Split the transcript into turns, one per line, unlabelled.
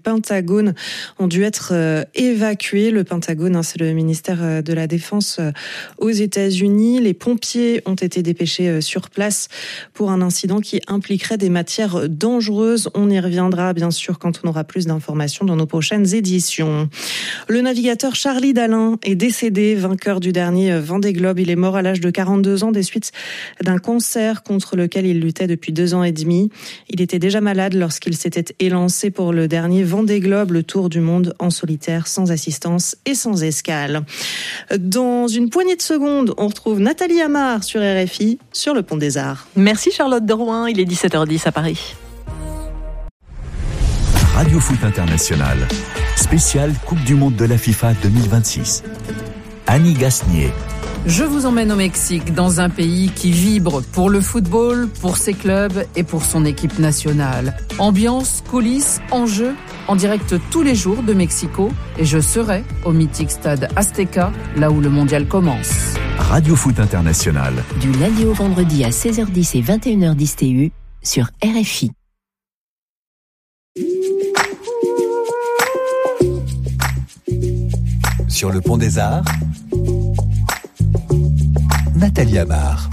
Pentagone ont dû être évacués. Le Pentagone, c'est le ministère de la Défense aux États-Unis. Les pompiers ont été dépêchés sur place pour un incident qui impliquerait des matières dangereuses. On y reviendra bien sûr quand on aura plus d'informations dans nos prochaines éditions. Le navigateur Charlie Dalin est décédé, vainqueur du dernier Vendée Globe. Il est mort à l'âge de 42 ans des suites d'un cancer contre lequel il luttait depuis 2 ans et demi. Il était déjà malade lorsqu'il s'était élancé pour le dernier Vendée Globe, le tour du monde en solitaire, sans assistance et sans escale. Dans une poignée de secondes, on retrouve Nathalie Amar sur RFI, sur le Pont des Arts.
Merci Charlotte de Rouen, il est 17h10 à Paris.
Radio Foot International, spécial Coupe du Monde de la FIFA 2026. Annie Gasnier.
Je vous emmène au Mexique, dans un pays qui vibre pour le football, pour ses clubs et pour son équipe nationale. Ambiance, coulisses, enjeux, en direct tous les jours de Mexico. Et je serai au mythique stade Azteca, là où le mondial commence.
Radio Foot International.
Du lundi au vendredi à 16h10 et 21h10 TU sur RFI.
Sur le Pont des Arts, Nathalie Amar.